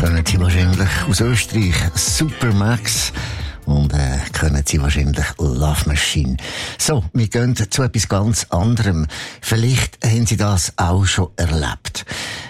kennen Sie wahrscheinlich aus Österreich Supermax und kennen Sie wahrscheinlich Love Machine. So, wir gehen zu etwas ganz anderem. Vielleicht haben Sie das auch schon erlebt.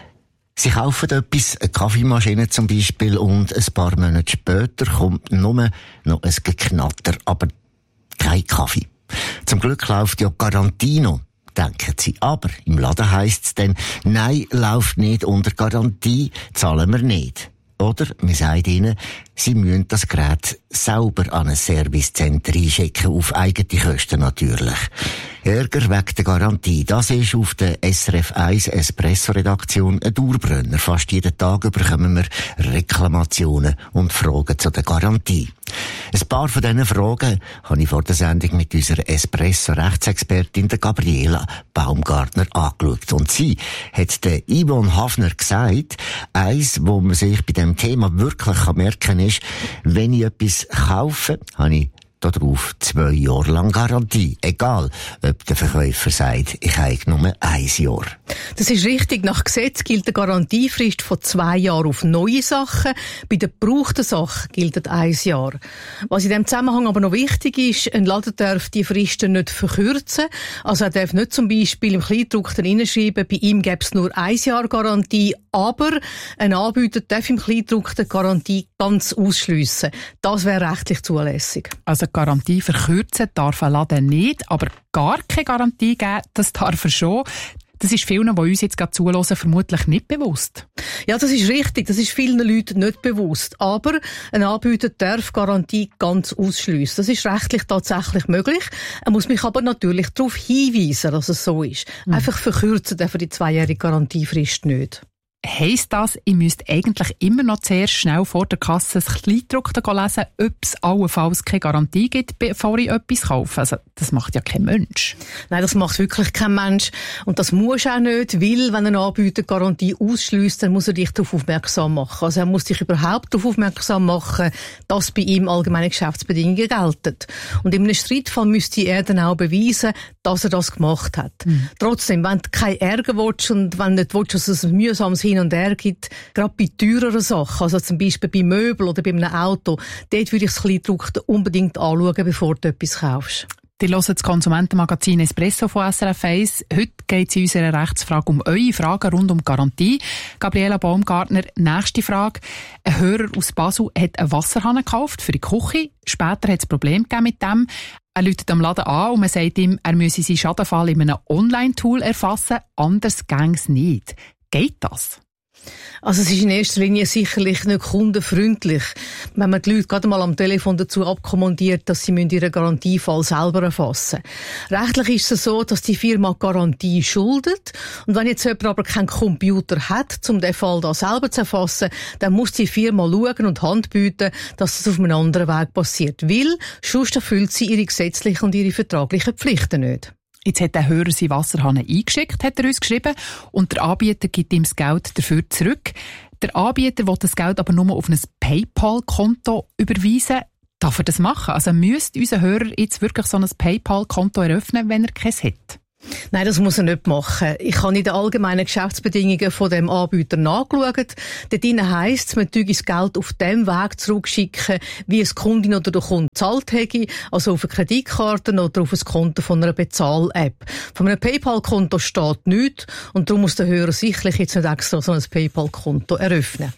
Sie kaufen etwas, eine Kaffeemaschine zum Beispiel, und ein paar Monate später kommt nur noch ein Geknatter, aber kein Kaffee. Zum Glück läuft ja Garantie noch, denken Sie. Aber im Laden heisst es dann, nein, läuft nicht unter Garantie, zahlen wir nicht. Oder wir sagen ihnen, sie müssen das Gerät selber an ein Servicecenter einschicken, auf eigene Kosten natürlich. Ärger wegen der Garantie, das ist auf der SRF 1 Espresso-Redaktion ein Dauerbrenner. Fast jeden Tag bekommen wir Reklamationen und Fragen zu der Garantie. Ein paar von diesen Fragen habe ich vor der Sendung mit unserer Espresso-Rechtsexpertin Gabriela Baumgartner angeschaut. Und sie hat der Yvonne Hafner gesagt, eins, wo man sich bei diesem Thema wirklich merken kann, ist, wenn ich etwas kaufe, habe ich darauf 2 Jahre lang Garantie. Egal, ob der Verkäufer sagt, ich habe nur 1 Jahr. Das ist richtig. Nach Gesetz gilt eine Garantiefrist von 2 Jahren auf neue Sachen. Bei den gebrauchten Sachen gilt 1 Jahr. Was in diesem Zusammenhang aber noch wichtig ist, ein Laden darf die Fristen nicht verkürzen. Also er darf nicht zum Beispiel im Kleingedruckten hineinschreiben, bei ihm gäbe es nur 1 Jahr Garantie, aber ein Anbieter darf im Kleingedruckten Garantie ganz ausschliessen. Das wäre rechtlich zulässig. Also Garantie verkürzen darf ein Laden nicht, aber gar keine Garantie geben, das darf er schon. Das ist vielen, die uns jetzt gerade zuhören, vermutlich nicht bewusst. Ja, das ist richtig. Das ist vielen Leuten nicht bewusst. Aber ein Anbieter darf Garantie ganz ausschliessen. Das ist rechtlich tatsächlich möglich. Er muss mich aber natürlich darauf hinweisen, dass es so ist. Einfach verkürzen darf er die 2-jährige Garantiefrist nicht. Heisst das, ich müsste eigentlich immer noch zuerst schnell vor der Kasse das Kleingedruckte lesen, ob es allenfalls keine Garantie gibt, bevor ich etwas kaufe? Also, das macht ja kein Mensch. Nein, das macht wirklich kein Mensch. Und das muss auch nicht, weil, wenn ein Anbieter Garantie ausschliesst, dann muss er dich darauf aufmerksam machen. Also er muss dich überhaupt darauf aufmerksam machen, dass bei ihm allgemeine Geschäftsbedingungen gelten. Und in einem Streitfall müsste er dann auch beweisen, dass er das gemacht hat. Trotzdem, wenn du keinen Ärger willst und wenn du nicht willst, dass es ein mühsames Hin und Her gibt, gerade bei teureren Sachen, also zum Beispiel bei Möbeln oder bei einem Auto, dort würde ich das Kleingedruckte unbedingt anschauen, bevor du etwas kaufst. Die hören das Konsumentenmagazin Espresso von SRF 1. Heute geht es in unserer Rechtsfrage um eure Fragen rund um Garantie. Gabriela Baumgartner, nächste Frage. Ein Hörer aus Basel hat einen Wasserhahn gekauft für die Küche. Später hat es Probleme gegeben mit dem. Er läutet am Laden an und man sagt ihm, er müsse seinen Schadenfall in einem Online-Tool erfassen, anders gäng's es nicht. Geht das? Also es ist in erster Linie sicherlich nicht kundenfreundlich, wenn man die Leute gerade mal am Telefon dazu abkommandiert, dass sie ihren Garantiefall selber erfassen müssen. Rechtlich ist es so, dass die Firma Garantie schuldet. Und wenn jetzt jemand aber keinen Computer hat, um den Fall da selber zu erfassen, dann muss die Firma schauen und Hand bieten, dass es auf einem anderen Weg passiert. Weil sonst erfüllt sie ihre gesetzlichen und ihre vertraglichen Pflichten nicht. Jetzt hat der Hörer seinen Wasserhahn eingeschickt, hat er uns geschrieben, und der Anbieter gibt ihm das Geld dafür zurück. Der Anbieter will das Geld aber nur auf ein PayPal-Konto überweisen. Darf er das machen? Also müsste unser Hörer jetzt wirklich so ein PayPal-Konto eröffnen, wenn er keins hat? Nein, das muss er nicht machen. Ich habe in den allgemeinen Geschäftsbedingungen von dem Anbieter nachgeschaut. Dort heisst es, man tue das Geld auf dem Weg zurückschicken, wie es die Kundin oder der Kunde gezahlt hätte, also auf eine Kreditkarte oder auf ein Konto von einer Bezahl-App. Von einem PayPal-Konto steht nichts und darum muss der Hörer sicherlich jetzt nicht extra so ein PayPal-Konto eröffnen.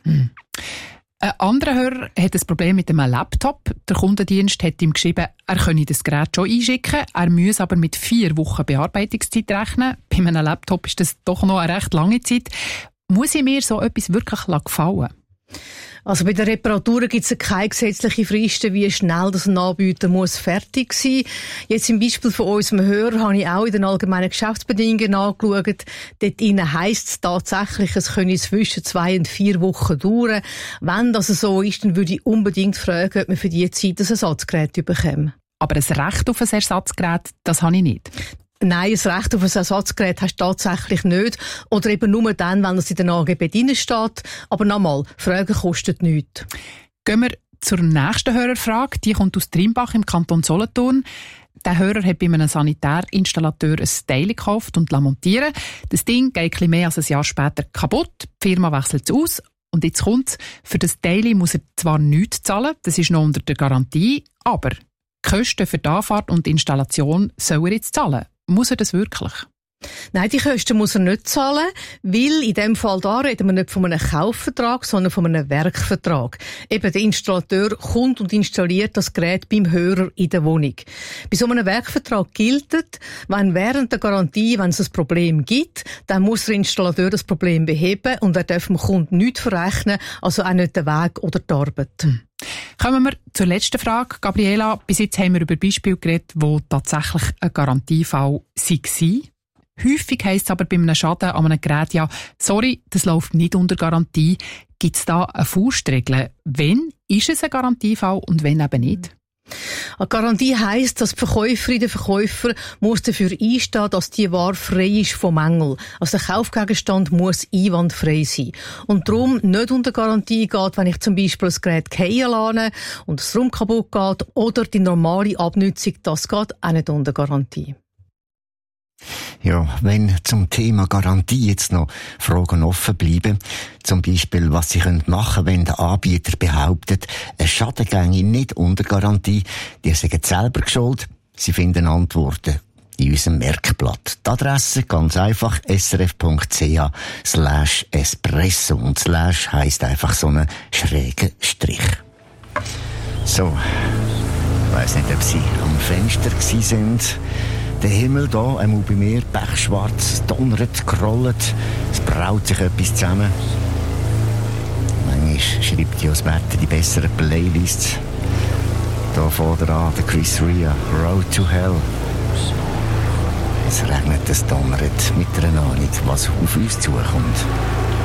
Ein anderer Hörer hat ein Problem mit einem Laptop. Der Kundendienst hat ihm geschrieben, er könne das Gerät schon einschicken, er müsse aber mit 4 Wochen Bearbeitungszeit rechnen. Bei einem Laptop ist das doch noch eine recht lange Zeit. Muss ich mir so etwas wirklich gefallen? Also bei den Reparaturen gibt es keine gesetzliche Fristen, wie schnell das ein Anbieter muss fertig sein. Jetzt im Beispiel von unserem Hörer habe ich auch in den allgemeinen Geschäftsbedingungen nachgeschaut. Dort heisst es tatsächlich, es könne zwischen 2 und 4 Wochen dauern. Wenn das so ist, dann würde ich unbedingt fragen, ob man für diese Zeit ein Ersatzgerät bekommt. Aber ein Recht auf ein Ersatzgerät, das habe ich nicht. Nein, ein Recht auf ein Ersatzgerät hast du tatsächlich nicht. Oder eben nur dann, wenn es in den AGB drin steht. Aber nochmal, Fragen kostet nichts. Gehen wir zur nächsten Hörerfrage. Die kommt aus Trimbach im Kanton Solothurn. Der Hörer hat bei einem Sanitärinstallateur ein Teil gekauft und montieren. Das Ding geht ein bisschen mehr als ein Jahr später kaputt. Die Firma wechselt es aus. Und jetzt kommt's, für das Teil muss er zwar nichts zahlen, das ist noch unter der Garantie, aber die Kosten für die Anfahrt und die Installation soll er jetzt zahlen. Muss er das wirklich? Nein, die Kosten muss er nicht zahlen, weil in dem Fall da reden wir nicht von einem Kaufvertrag, sondern von einem Werkvertrag. Eben der Installateur kommt und installiert das Gerät beim Hörer in der Wohnung. Bei so einem Werkvertrag gilt, wenn während der Garantie, wenn es ein Problem gibt, dann muss der Installateur das Problem beheben und er darf dem Kunden nichts verrechnen, also auch nicht den Weg oder die Arbeit. Kommen wir zur letzten Frage. Gabriela, bis jetzt haben wir über Beispiele geredet, wo tatsächlich ein Garantiefall war. Häufig heisst es aber bei einem Schaden an einem Gerät ja, sorry, das läuft nicht unter Garantie. Gibt es da eine Faustregel? Wann ist es ein Garantiefall und wann eben nicht? Eine Garantie heisst, dass die Verkäuferin, der Verkäufer muss dafür einstehen, dass die Ware frei ist von Mängel. Also der Kaufgegenstand muss einwandfrei sein. Und darum nicht unter Garantie geht, wenn ich zum Beispiel das Gerät fallen lasse und das Rum kaputt geht oder die normale Abnutzung, das geht auch nicht unter Garantie. Ja, wenn zum Thema Garantie jetzt noch Fragen offen bleiben, zum Beispiel, was Sie machen können, wenn der Anbieter behauptet, ein Schaden ginge nicht unter Garantie, die sind selber geschuld, Sie finden Antworten in unserem Merkblatt. Die Adresse ganz einfach srf.ch/espresso und / heisst einfach so einen schrägen Strich. So, ich weiss nicht, ob Sie am Fenster gsi sind. Der Himmel hier, einmal bei mir, pechschwarz, donnert, grollt, es braut sich etwas zusammen. Manchmal schreibt ja das Wetter die besseren Playlists. Hier vorne an, der Chris Rea, Road to Hell. Es regnet, es donnert, mit einer Ahnung, was auf uns zukommt.